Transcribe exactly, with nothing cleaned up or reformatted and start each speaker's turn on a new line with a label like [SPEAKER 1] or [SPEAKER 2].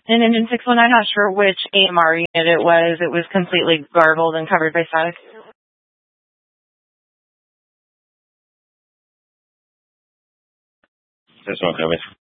[SPEAKER 1] An engine six one, I'm not sure which A M R unit it was. It was completely garbled and covered by static.
[SPEAKER 2] This one coming.